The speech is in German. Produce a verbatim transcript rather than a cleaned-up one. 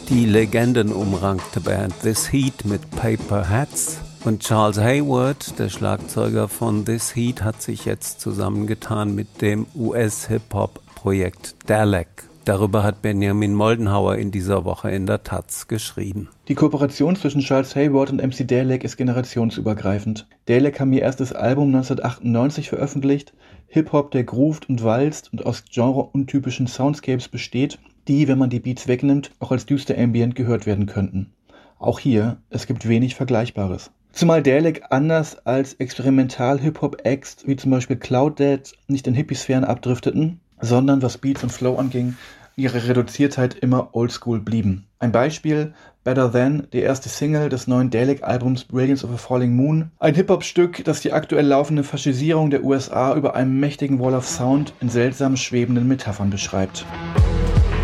Die legendenumrankte Band This Heat mit Paper Hats und Charles Hayward, der Schlagzeuger von This Heat, hat sich jetzt zusammengetan mit dem U S-Hip-Hop-Projekt Dalek. Darüber hat Benjamin Moldenhauer in dieser Woche in der Taz geschrieben. Die Kooperation zwischen Charles Hayward und M C Dalek ist generationsübergreifend. Dalek haben ihr erstes Album neunzehnhundertachtundneunzig veröffentlicht, Hip-Hop, der groovt und walzt und aus genreuntypischen Soundscapes besteht, die, wenn man die Beats wegnimmt, auch als düster Ambient gehört werden könnten. Auch hier, es gibt wenig Vergleichbares. Zumal Dalek anders als Experimental-Hip-Hop-Acts wie zum Beispiel Cloud Dead nicht in Hippie-Sphären abdrifteten, sondern was Beats und Flow anging, ihre Reduziertheit immer oldschool blieben. Ein Beispiel: Better Than, die erste Single des neuen Dalek-Albums Brilliance of a Falling Moon. Ein Hip-Hop-Stück, das die aktuell laufende Faschisierung der U S A über einem mächtigen Wall of Sound in seltsam schwebenden Metaphern beschreibt.